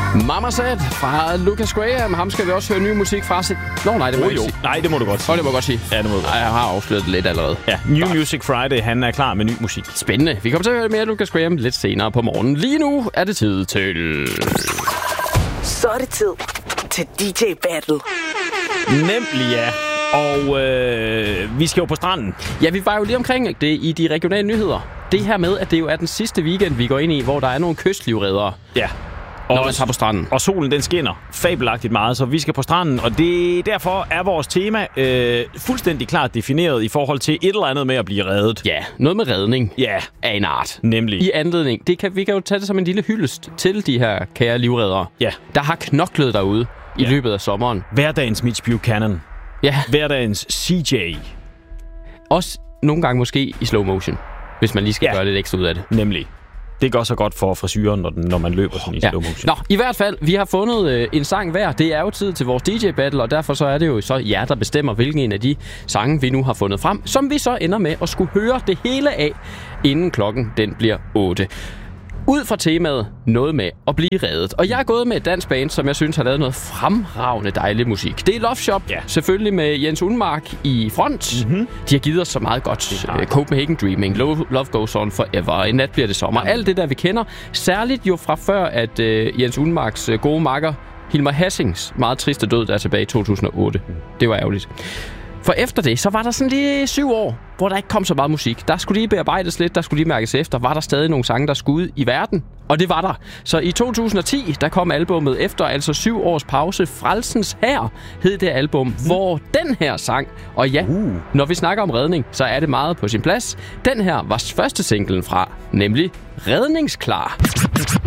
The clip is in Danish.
Mama Said fra Lucas Graham. Ham skal vi også høre ny musik fra. Nej, det må jeg sige. Nej, det må du godt sige. Det må jeg godt sige. Ja, det må du godt. Jeg har afsløret det lidt allerede. Ja, New Music Friday. Han er klar med ny musik. Spændende. Vi kommer til at høre mere af Lucas Graham lidt senere på morgenen. Lige nu er det tid til... Så er det tid til DJ Battle. Nemlig, ja. Og vi skal jo på stranden. Ja, vi var jo lige omkring det i de regionale nyheder. Det her med, at det jo er den sidste weekend, vi går ind i, hvor der er nogle kystlivreddere. Ja. Når man tager på stranden. Og solen, den skinner fabelagtigt meget, så vi skal på stranden. Og derfor er vores tema fuldstændig klart defineret i forhold til et eller andet med at blive reddet. Ja, noget med redning. Ja. Af en art. Nemlig. I anledning. Vi kan jo tage det som en lille hyldest til de her kære livreddere. Ja. Der har knoklet derude i løbet af sommeren. Hverdagens Mitch Buchanan. Ja. Hverdagens CJ. Også nogle gange måske i slow motion, hvis man lige skal gøre lidt ekstra ud af det. Nemlig. Det går så godt for frisyren, når man løber sådan i slow motion. Nå, i hvert fald, vi har fundet en sang hver. Det er jo tid til vores DJ-battle, og derfor så er det jo så jer, der bestemmer, hvilken en af de sange, vi nu har fundet frem, som vi så ender med at skulle høre det hele af, inden klokken den bliver 8. Ud fra temaet noget med at blive reddet. Og jeg er gået med et dansk band, som jeg synes har lavet noget fremragende dejlig musik. Det er Love Shop, selvfølgelig med Jens Unmark i front. Mm-hmm. De har givet os så meget godt. Copenhagen Dreaming, Love Goes On Forever, En nat bliver det sommer. Alt det der, vi kender. Særligt jo fra før, at Jens Unmarks gode makker, Hilmar Hassings, meget triste død, der tilbage i 2008. Det var ærgerligt. For efter det, så var der sådan lige 7 år, hvor der ikke kom så meget musik. Der skulle lige bearbejdes lidt, der skulle lige mærkes efter. Var der stadig nogle sange, der skulle ud i verden? Og det var der. Så i 2010, der kom albumet efter altså 7 års pause. Frelsens Hær hed det album, hvor den her sang, og ja, når vi snakker om redning, så er det meget på sin plads. Den her var første singlen fra, nemlig Redningsklar.